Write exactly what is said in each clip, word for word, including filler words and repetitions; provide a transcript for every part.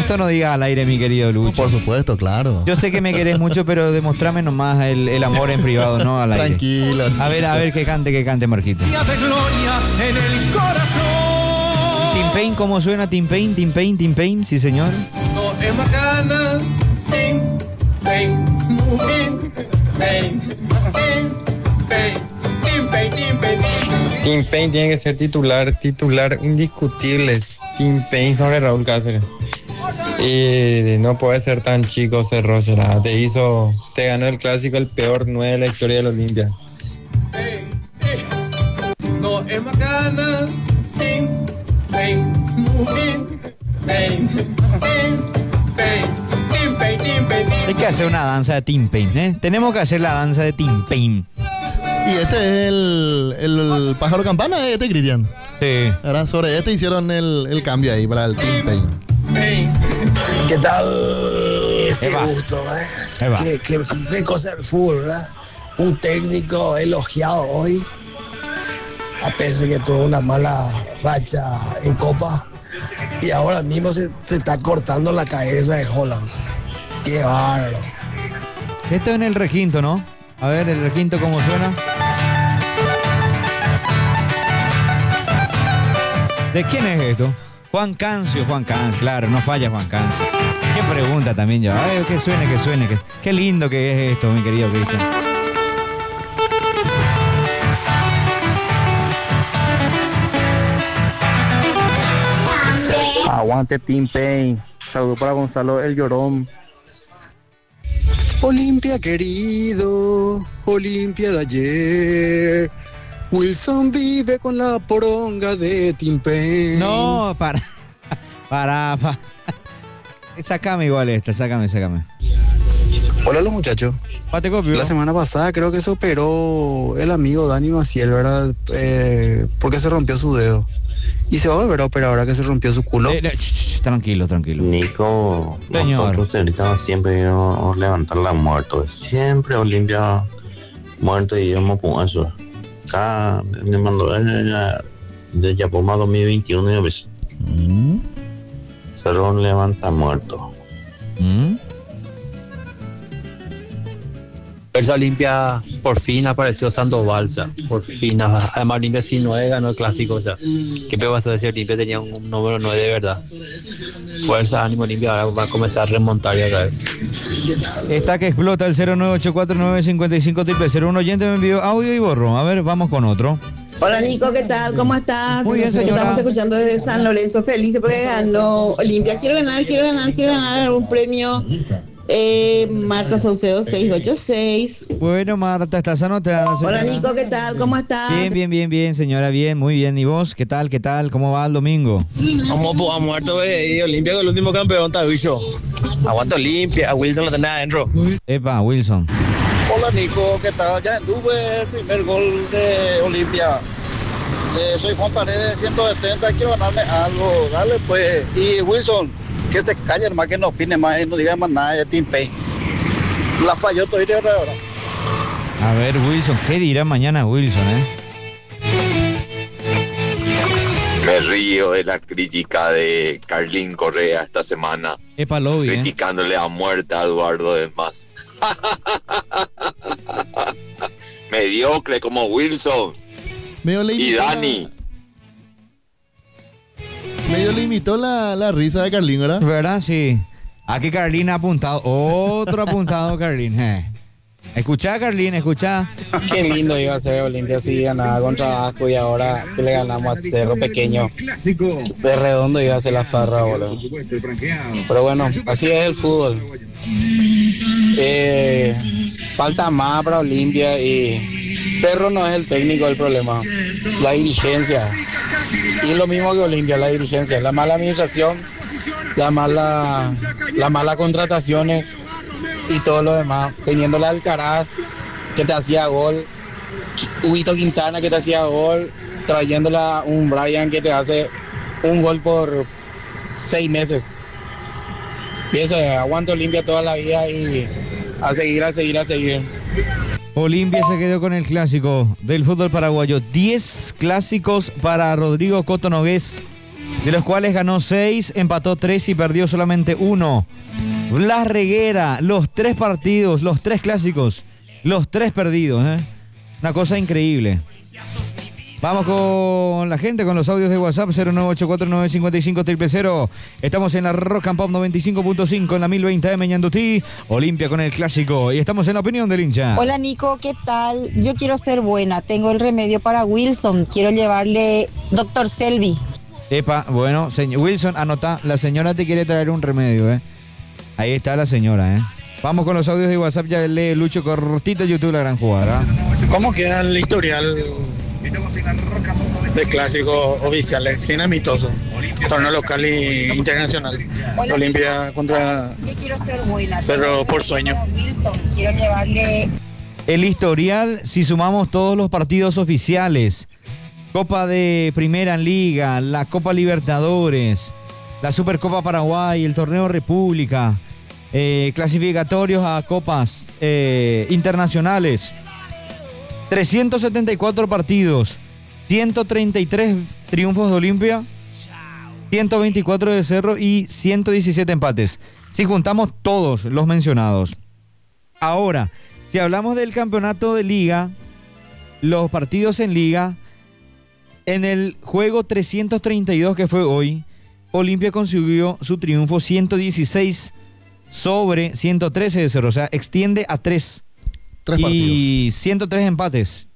Esto no digas al aire, mi querido Lucho. Por supuesto, claro. Yo sé que me querés mucho, pero demostrame nomás el, el amor en privado, no al aire. Tranquilo. A ver, a ver, que cante, que cante, Marquito. De gloria en el corazón. Tim Paine, ¿cómo suena Tim Paine? Tim Paine, Tim Paine, sí señor. No es bacana. Tim Paine, Tim Paine, Tim Paine, Tim Paine, Tim Paine. Tim Paine tiene que ser titular, titular indiscutible. Tim Paine sobre Raúl Cáceres. Y no puede ser tan chico Cerro, será. Te hizo, te ganó el clásico, el peor nueve de la historia del Olimpia. No es bacana. Tim Paine, Tim Paine, Tim Paine, Tim Paine, Tim Paine. Hay que hacer una danza de Tim Paine, ¿eh? Tenemos que hacer la danza de Tim Paine. Y este es el, el pájaro campana, este, Cristian. Sí. Ahora sobre este hicieron el, el cambio ahí para el Tim Paine. ¿Qué tal? Qué Eva. gusto, ¿eh? Eva. Qué, qué, qué cosa el fútbol, ¿verdad? Un técnico elogiado hoy, a pesar de que tuvo una mala racha en Copa, y ahora mismo se, se está cortando la cabeza de Holland. Qué bárbaro. Esto en el requinto, ¿no? A ver, el requinto, ¿cómo suena? ¿De quién es esto? Juan Cancio, Juan Cancio, claro, no falla Juan Cancio. Qué pregunta también yo. Ay, que suene, que suene. Que, qué lindo que es esto, mi querido Cristian. Aguante Tim Paine. Saludos para Gonzalo El Llorón. Olimpia querido, Olimpia de ayer. Wilson vive con la poronga de Tim Paine. No, para. Para, para. Sácame igual esta, sácame, sácame. Hola los muchachos. Pate copio. La semana pasada creo que se operó el amigo Dani Maciel, ¿verdad? Eh, porque se rompió su dedo. Y se va a volver a operar ahora que se rompió su culo. Eh, eh, ch, ch, tranquilo, tranquilo. Nico, Señor. nosotros ahorita siempre íbamos a levantar la muerto. Siempre Olimpia muerto y íbamos con eso. Acá me mandó de Yapoma dos mil veintiuno y ves. Mm. Cerro levanta muerto. ¿Mm? Versa Olimpia, por fin apareció Sandoval, ya. Por fin. Además Olimpia sí nueve ganó el clásico, ya. ¿Qué me vas a decir? Olimpia tenía un número nueve de verdad. Fuerza, ánimo Olimpia, ahora va a comenzar a remontar ya otra vez. Está que explota el cero nueve ocho cuatro nueve cinco cinco triple cero. Un oyente me envió audio y borró. A ver, vamos con otro. Hola Nico, ¿qué tal? ¿Cómo estás? Muy bien, señora. Estamos escuchando desde San Lorenzo, felices porque ganó Olimpia. Quiero ganar, quiero ganar, quiero ganar un premio. Eh, Marta Saucedo seis ocho seis. Bueno, Marta, estás anotada. Hola Nico, ¿qué tal? ¿Cómo estás? Bien, bien, bien, bien, señora, bien, muy bien. ¿Y vos? ¿Qué tal, qué tal? ¿Cómo va el domingo? Vamos pues, a muerto, y Olimpia con el último campeón, Tabillo. Aguanta Olimpia, a Wilson lo tenés adentro. Epa, Wilson. Hola Nico, ¿qué tal? Ya tuve el primer gol de Olimpia. Eh, soy Juan Paredes, ciento setenta, quiero ganarme algo, dale pues. Y Wilson, que se calle, hermano, que no opine más y no diga más nada de Tim Paine. La falló todo y de ahora. A ver, Wilson, ¿qué dirá mañana Wilson, eh? Me río de la crítica de Carlín Correa esta semana. Epa, lobby, eh. Criticándole a muerte a Eduardo de Más. Mediocre como Wilson. Medio le Y imitó Dani. La, medio le imitó la, la risa de Carlín, ¿verdad? ¿Verdad? Sí. Aquí Carlín ha apuntado. Otro apuntado, Carlín. Eh. Escuchá, Carlín, escuchá. Qué lindo iba a ser Olimpia si ganaba con trabajo y ahora que le ganamos a Cerro Pequeño. De redondo iba a ser la farra, boludo. Pero bueno, así es el fútbol. Eh, falta más para Olimpia y Cerro no es el técnico del problema, la dirigencia. Y lo mismo que Olimpia, la dirigencia, la mala administración, la mala, la mala contrataciones y todo lo demás. Teniendo la Alcaraz que te hacía gol, Huguito Quintana que te hacía gol, trayéndola un Brian que te hace un gol por seis meses. Y eso, aguanto Olimpia toda la vida y a seguir, a seguir, a seguir. Olimpia se quedó con el clásico del fútbol paraguayo. diez clásicos para Rodrigo Coto Nogués. de los cuales ganó seis, empató tres y perdió solamente uno. Blas Reguera, los tres partidos, los tres clásicos, los tres perdidos, ¿eh? Una cosa increíble. Vamos con la gente, con los audios de WhatsApp cero nueve ocho cuatro nueve cinco cinco cero cero cero. Estamos en la Rock and Pop noventa y cinco punto cinco en la mil veinte M Ñandutí. Olimpia con el clásico y estamos en la opinión del hincha. Hola Nico, ¿qué tal? Yo quiero ser buena, tengo el remedio para Wilson, quiero llevarle doctor Selvi. Epa, bueno, señor Wilson, anota, la señora te quiere traer un remedio, ¿eh? Ahí está la señora, ¿eh? Vamos con los audios de WhatsApp, ya lee Lucho cortito YouTube, la gran jugada. ¿Cómo queda el historial de clásicos oficiales, sin amistoso, torneo local e internacional? Hola, Olimpia contra Yo quiero ser buena. Cerro Porteño. Wilson, quiero llevarle... El historial, si sumamos todos los partidos oficiales, Copa de Primera en Liga, la Copa Libertadores, la Supercopa Paraguay, el Torneo República, eh, clasificatorios a copas eh, internacionales, trescientos setenta y cuatro partidos, ciento treinta y tres triunfos de Olimpia, ciento veinticuatro de Cerro y ciento diecisiete empates. Si juntamos todos los mencionados. Ahora, si hablamos del campeonato de Liga, los partidos en Liga, en el juego trescientos treinta y dos que fue hoy, Olimpia consiguió su triunfo ciento dieciséis sobre ciento trece de Cerro, o sea, extiende a tres. Tres y partidos. ciento tres empates.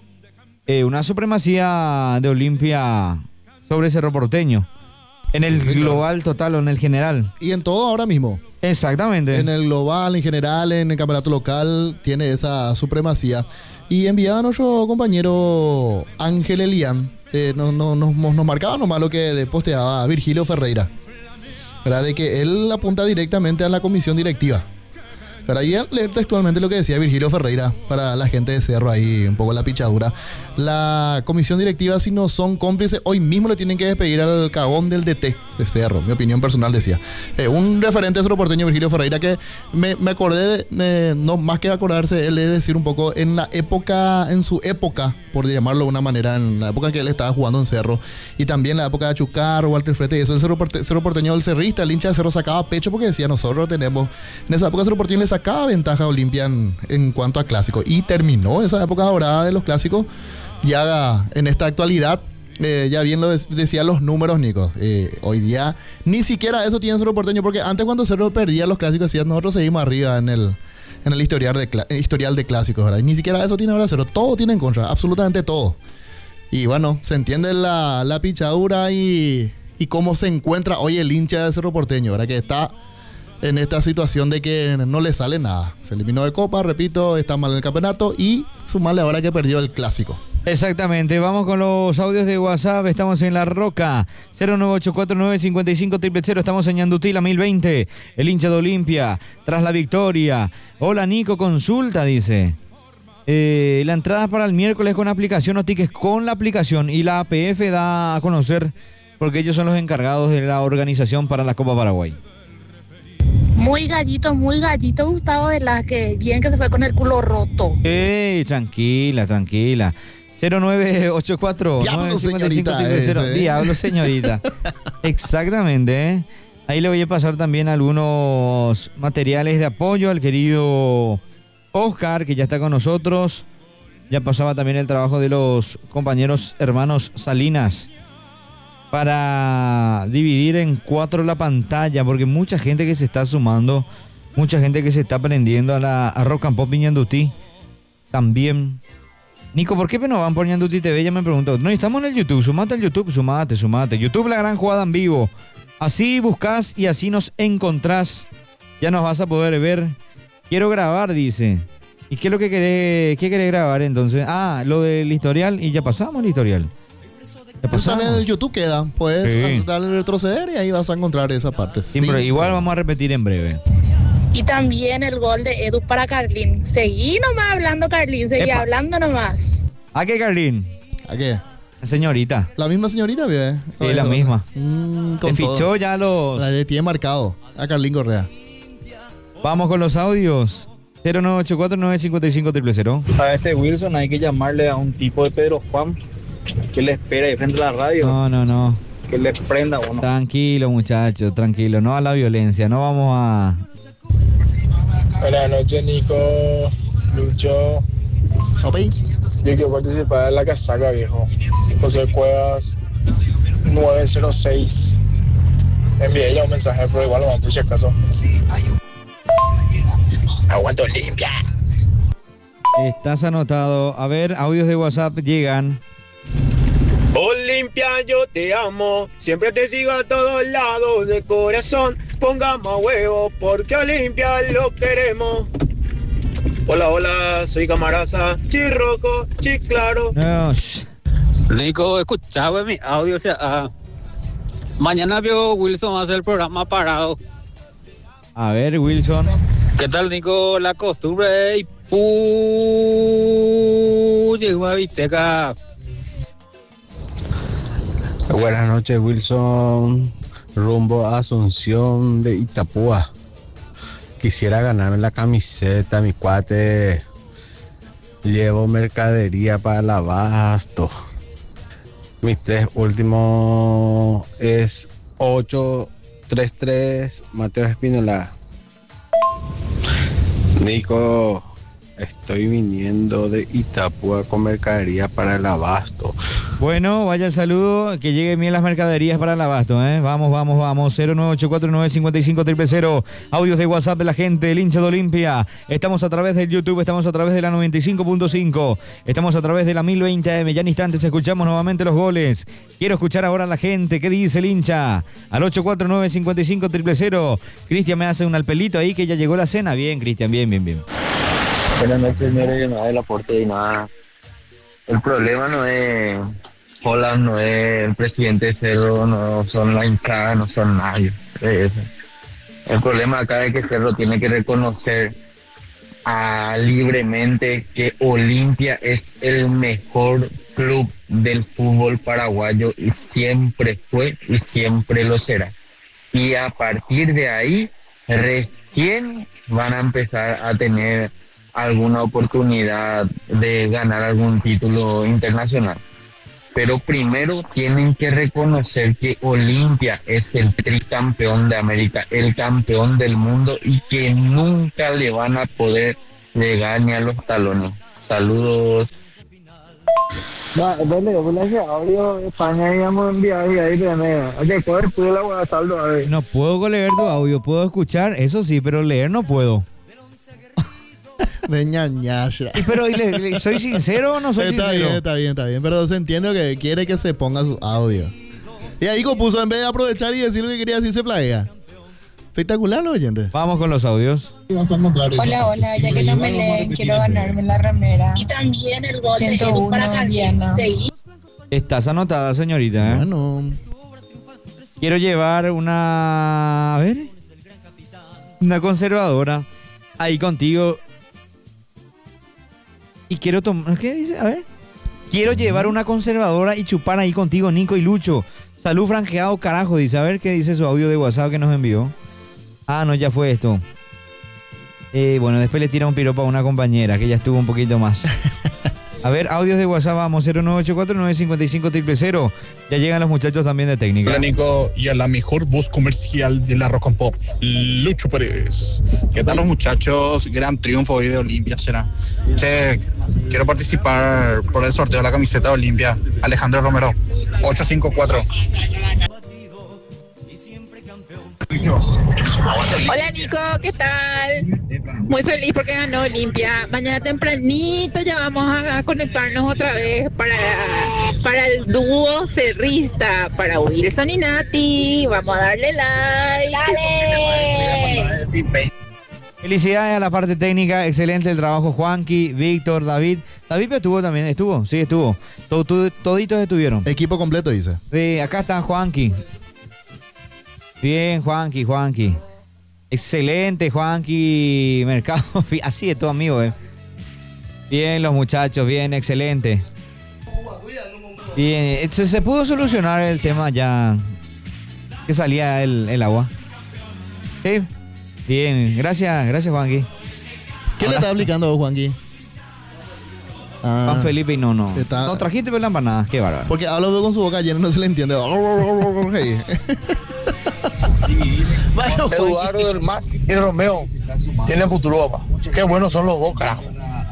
Eh, una supremacía de Olimpia sobre Cerro Porteño. En el Sí, sí, global claro. total o en el general. Y en todo ahora mismo. Exactamente. En el global, en general, en el campeonato local, tiene esa supremacía. Y enviaba a nuestro compañero Ángel Elian, eh, nos no, no, nos, nos marcaba nomás lo que posteaba Virgilio Ferreira, ¿verdad? De que él apunta directamente a la comisión directiva. Pero ahí leer textualmente lo que decía Virgilio Ferreira para la gente de Cerro, ahí un poco la pichadura. La comisión directiva, si no son cómplices, hoy mismo le tienen que despedir al cagón del D T de Cerro. Mi opinión personal decía. Eh, un referente de Cerro Porteño, Virgilio Ferreira, que me, me acordé, de, me, no más que acordarse, él es decir un poco en la época, en su época, por llamarlo de una manera, en la época que él estaba jugando en Cerro, y también la época de Chucar, Walter Frete y eso, el Cerro, Porte, Cerro Porteño, el cerrista, el hincha de Cerro sacaba pecho porque decía, nosotros tenemos, en esa época Cerro Porteño le sacaba ventaja a Olimpia en, en cuanto a clásicos, y terminó esa época dorada de los clásicos. Ya en esta actualidad, eh, ya bien lo de, decían los números, Nico. Eh, hoy día ni siquiera eso tiene Cerro Porteño, porque antes cuando Cerro perdía los clásicos, decían, nosotros seguimos arriba en el, en el historial, de, historial de clásicos, ¿verdad? Y ni siquiera eso tiene ahora Cerro. Todo tiene en contra, absolutamente todo. Y bueno, se entiende la, la pichadura y, y cómo se encuentra hoy el hincha de Cerro Porteño, ¿verdad? Que está en esta situación de que no le sale nada. Se eliminó de Copa, repito, está mal en el campeonato y sumarle ahora que perdió el clásico. Exactamente, vamos con los audios de WhatsApp, estamos en La Roca, cero nueve ocho cuatro nueve cinco cinco cero cero cero, estamos en Ñandutí, la mil veinte, el hincha de Olimpia, tras la victoria. Hola Nico, consulta, dice. Eh, la entrada para el miércoles con aplicación o tickets con la aplicación, y la A P F da a conocer porque ellos son los encargados de la organización para la Copa Paraguay. Muy gallito, muy gallito Gustavo Velázquez, bien que se fue con el culo roto. Ey, tranquila, tranquila. cero nueve ocho cuatro nueve cinco cinco cero cero. Diablo, señorita. Exactamente, ¿eh? Ahí le voy a pasar también algunos materiales de apoyo al querido Oscar, que ya está con nosotros. Ya pasaba también el trabajo de los compañeros hermanos Salinas para dividir en cuatro la pantalla, porque mucha gente que se está sumando, mucha gente que se está aprendiendo a la a Rock and Pop Ñandutí también. Nico, ¿por qué no van por Ñandutí T V? Ya me preguntó. No, estamos en el YouTube, sumate al YouTube, sumate, sumate. YouTube, la gran jugada en vivo. Así buscas y así nos encontrás. Ya nos vas a poder ver. Quiero grabar, dice. ¿Y qué es lo que querés, qué querés grabar entonces? Ah, lo del historial, y ya pasamos el historial. Ya Está en el YouTube, queda. Puedes Sí. darle retroceder y ahí vas a encontrar esa parte. Sí, pero igual vamos a repetir en breve. Y también el gol de Edu para Carlín. Seguí nomás hablando, Carlín, seguí Epa. hablando nomás. ¿A qué, Carlín? ¿A qué? Señorita. La misma señorita, ¿ve? Es la misma. Mm, con Te fichó todo. ya los... La de tiene marcado a Carlín Correa. Vamos con los audios. cero nueve ocho cuatro nueve cinco cinco cero cero cero. A este Wilson hay que llamarle a un tipo de Pedro Juan que le espera ahí frente a la radio. No, no, no. que le prenda a uno. Tranquilo, muchachos, tranquilo. No a la violencia, no vamos a... Buenas noches, Nico, Lucho. Okay. Yo quiero participar en la casaca, viejo. José Cuevas nueve cero seis. Envié ya un mensaje, pero igual lo vamos por si acaso. Aguanto limpia. Estás anotado. A ver, audios de WhatsApp llegan. Olimpia, yo te amo, siempre te sigo a todos lados de corazón. Pongamos huevo porque Olimpia lo queremos. Hola, hola, soy Camaraza, Chirroco, Chiclaro. No, sh- Nico, escuchaba mi audio, o sea, ah, mañana vio Wilson hacer el programa parado. A ver, Wilson. ¿Qué tal, Nico? La costumbre y pu llegó a Viteca. Buenas noches, Wilson. Rumbo a Asunción de Itapúa. Quisiera ganarme la camiseta, mi cuate. Llevo mercadería para el abasto. Mis tres últimos es ocho tres tres, Mateo Espínola. Nico, estoy viniendo de Itapúa con mercadería para el abasto. Bueno, vaya el saludo, que lleguen bien las mercaderías para el abasto, ¿eh? Vamos, vamos, vamos, cero nueve ocho cuatro nueve cinco cinco cero cero cero, audios de WhatsApp de la gente, el hincha de Olimpia. Estamos a través del YouTube, estamos a través de la noventa y cinco punto cinco, estamos a través de la mil veinte A M, ya en instantes escuchamos nuevamente los goles. Quiero escuchar ahora a la gente, ¿qué dice el hincha? Al ocho cuatro nueve cinco cinco cero cero cero, Cristian me hace un alpelito ahí que ya llegó la cena, bien, Cristian, bien, bien, bien. Buenas noches, señores, nada del aporte y nada. El problema no es Holland, no es el presidente de Cerro, no son la hinchada, no son nadie. Es eso. El problema acá es que Cerro tiene que reconocer ah, libremente que Olimpia es el mejor club del fútbol paraguayo y siempre fue y siempre lo será. Y a partir de ahí, recién van a empezar a tener alguna oportunidad de ganar algún título internacional. Pero primero tienen que reconocer que Olimpia es el tricampeón de América, el campeón del mundo y que nunca le van a poder llegar ni a los talones. Saludos. Va, dale, dale ese audio de España y vamos a enviar y ahí tenés. Oye, coger tú la voy a saldo a ver. No puedo leer tu audio, puedo escuchar, eso sí, pero leer no puedo. De ñañasra. Y pero, ¿y le, le- ¿soy sincero o no soy está sincero? bien, está bien, está bien. Pero se entiende que quiere que se ponga su audio. Y ahí puso en vez de aprovechar y decir lo que quería decir, se plaga. Espectacular, los oyentes. Vamos con los audios. Hola, hola, ya que no me leen, quiero ganarme la remera. Y también el gol de Edu para Diana. Estás anotada, señorita, ¿eh? Bueno. Quiero llevar una... A ver... Una conservadora ahí contigo. Y quiero tomar... ¿Qué dice? A ver. Quiero llevar una conservadora y chupar ahí contigo, Nico y Lucho. Salud franjeado, carajo, dice. A ver qué dice su audio de WhatsApp que nos envió. Ah, no, ya fue esto. Eh, bueno, después le tira un piropo a una compañera que ya estuvo un poquito más. A ver, audios de WhatsApp, vamos, cero nueve ocho cuatro nueve cinco cinco cero cero cero. Ya llegan los muchachos también de técnica. Hola, Nico, y a la mejor voz comercial de la Rock and Pop, Lucho Pérez. ¿Qué tal los muchachos? Gran triunfo hoy de Olimpia será. Che, quiero participar por el sorteo de la camiseta de Olimpia. Alejandro Romero, ocho cinco cuatro. Hola Nico, ¿qué tal? Muy feliz porque ganó Olimpia. Mañana tempranito ya vamos a conectarnos otra vez para, para el dúo cerrista, para Wilson y Nati. Vamos a darle like. ¡Dale! Felicidades a la parte técnica, excelente el trabajo, Juanqui, Víctor, David. David estuvo también, estuvo, sí estuvo. Todo, todo, toditos estuvieron. Equipo completo, dice. Sí, acá está Juanqui. Bien, Juanqui, Juanqui. Excelente, Juanqui Mercado. Así es, todo amigo, eh. Bien, los muchachos, bien, excelente. Bien, se, se pudo solucionar el tema ya que salía el, el agua. Sí. Bien, gracias, gracias, Juanqui. ¿Qué le está aplicando vos, Juanqui? Ah, Juan Felipe y no, no. Está- No trajiste pero la empanada, qué bárbaro. Porque habla con su boca llena, no se le entiende. Eduardo del Mas y Romeo tienen futuro, papá. Qué buenos son los dos, carajo.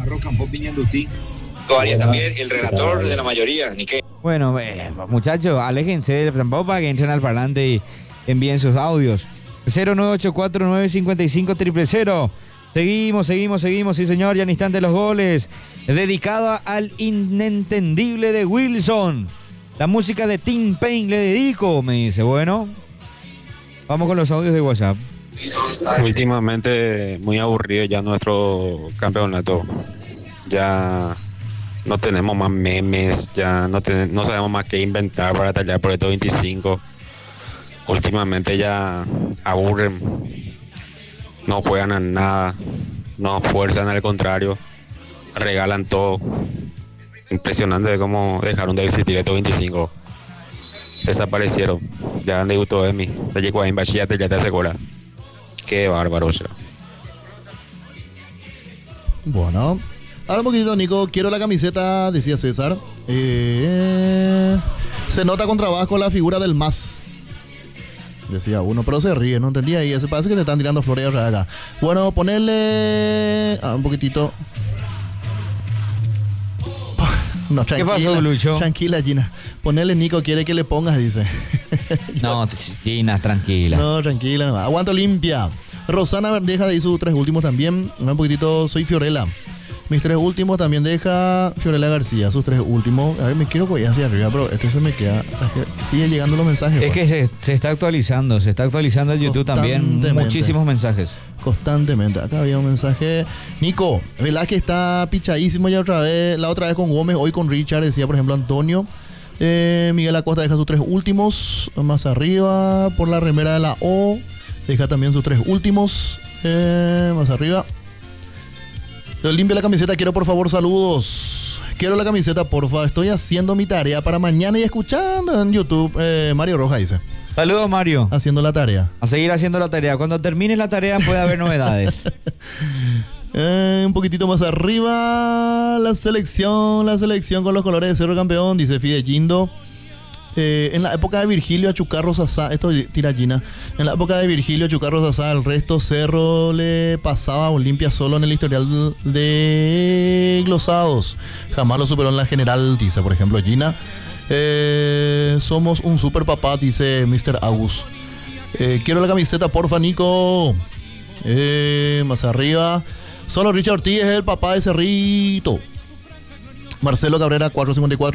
También el relator de la mayoría, ni qué. Bueno, eh, muchachos, aléjense tampoco para que entren al parlante y envíen sus audios. cero nueve ocho cuatro nueve cinco cinco cero cero cero. Seguimos, seguimos, seguimos, sí señor, ya en instante los goles. Dedicado al inentendible de Wilson. La música de Tim Payne le dedico, me dice. Bueno, vamos con los audios de WhatsApp. Últimamente muy aburrido ya nuestro campeonato. Ya no tenemos más memes, ya no, ten- no sabemos más qué inventar para tallar por estos veinticinco. Últimamente ya aburren, no juegan a nada, no fuerzan, al contrario, regalan todo. Impresionante de cómo dejaron de existir estos veinticinco. Desaparecieron, ya han debutado de mí, te llegó a Imbachillate, ya te asegura. Qué bárbaro, o sea. Bueno, ahora un poquitito, Nico. Quiero la camiseta, decía César. Eh, se nota con trabajo la figura del más. Decía uno, pero se ríe, no entendía. Y se parece que te están tirando flores acá. Bueno, ponerle. Ah, un poquitito. No, tranquila. ¿Qué pasó, Lucho? Tranquila, Gina. Ponerle, Nico, quiere que le pongas, dice. No, Gina, tranquila. No, tranquila. Aguanta Olimpia. Rosana Verdeja de ahí sus tres últimos también. Un poquitito, soy Fiorella. Mis tres últimos también deja Fiorella García, sus tres últimos. A ver, me quiero coger hacia arriba, pero este se me queda. Sigue llegando los mensajes. Es que se, se está actualizando, se está actualizando el YouTube también. Constantemente. Muchísimos mensajes. Constantemente. Acá había un mensaje. Nico, Velázquez está pichadísimo ya otra vez. La otra vez con Gómez, hoy con Richard, decía por ejemplo Antonio. Eh, Miguel Acosta deja sus tres últimos. Más arriba, por la remera de la O, deja también sus tres últimos. Eh, más arriba. Limpia la camiseta, quiero por favor saludos. Quiero la camiseta, porfa. Estoy haciendo mi tarea para mañana y escuchando en YouTube. Eh, Mario Roja dice. Saludos, Mario. Haciendo la tarea. A seguir haciendo la tarea. Cuando termine la tarea puede haber novedades. Eh, un poquitito más arriba, la selección, la selección con los colores de Cerro Campeón, dice Fideindo. Eh, en la época de Virgilio a Chucarro Sasá, esto tira Gina, en la época de Virgilio a Chucarro Sasá, el resto Cerro le pasaba a Olimpia solo en el historial de glosados. Jamás lo superó en la general, dice por ejemplo Gina. Eh, somos un super papá, dice mister Agus. Eh, quiero la camiseta, porfa, Nico. Eh, más arriba. Solo Richard Ortiz es el papá de Cerrito. Marcelo Cabrera, cuatrocientos cincuenta y cuatro.